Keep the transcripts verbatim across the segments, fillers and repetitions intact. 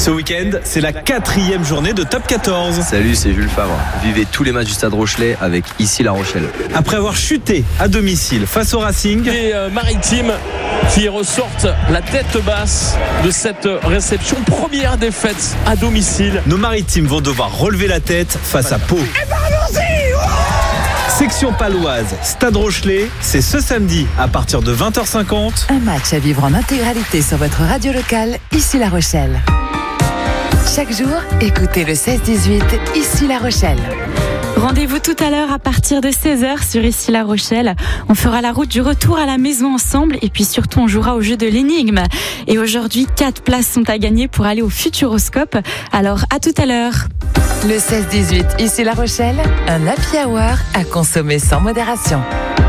Ce week-end, c'est la quatrième journée de Top quatorze. Salut, c'est Jules Favre. Vivez tous les matchs du Stade Rochelet avec Ici La Rochelle. Après avoir chuté à domicile face au Racing, les euh, Maritimes qui ressortent la tête basse de cette réception. Première défaite à domicile. Nos Maritimes vont devoir relever la tête face à Pau. Et ben allons-y. Oh Section paloise, Stade Rochelet, c'est ce samedi à partir de vingt heures cinquante. Un match à vivre en intégralité sur votre radio locale, Ici La Rochelle. Chaque jour, écoutez le seize dix-huit, Ici La Rochelle. Rendez-vous tout à l'heure à partir de seize heures sur Ici La Rochelle. On fera la route du retour à la maison ensemble et puis surtout on jouera au jeu de l'énigme. Et aujourd'hui, quatre places sont à gagner pour aller au Futuroscope. Alors à tout à l'heure. Le seize dix-huit, Ici La Rochelle, un happy hour à consommer sans modération.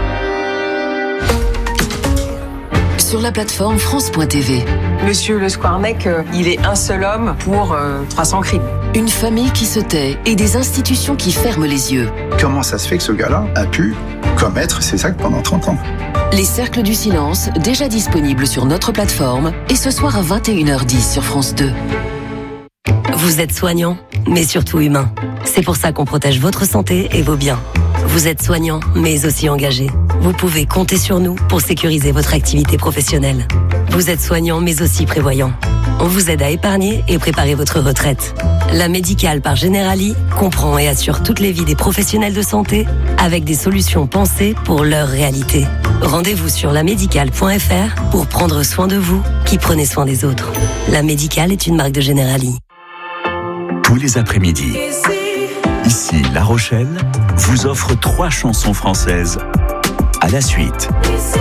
Sur la plateforme France point T V. Monsieur Le Squarnec, euh, il est un seul homme pour euh, trois cents crimes. Une famille qui se tait et des institutions qui ferment les yeux. Comment ça se fait que ce gars-là a pu commettre ces actes pendant trente ans ? Les Cercles du Silence, déjà disponibles sur notre plateforme, et ce soir à vingt et une heures dix sur France deux. Vous êtes soignant, mais surtout humain. C'est pour ça qu'on protège votre santé et vos biens. Vous êtes soignant, mais aussi engagé. Vous pouvez compter sur nous pour sécuriser votre activité professionnelle. Vous êtes soignant, mais aussi prévoyant. On vous aide à épargner et préparer votre retraite. La Médicale par Generali comprend et assure toutes les vies des professionnels de santé avec des solutions pensées pour leur réalité. Rendez-vous sur la médicale point f r pour prendre soin de vous qui prenez soin des autres. La Médicale est une marque de Generali. Tous les après-midi, Ici La Rochelle vous offre trois chansons françaises à la suite.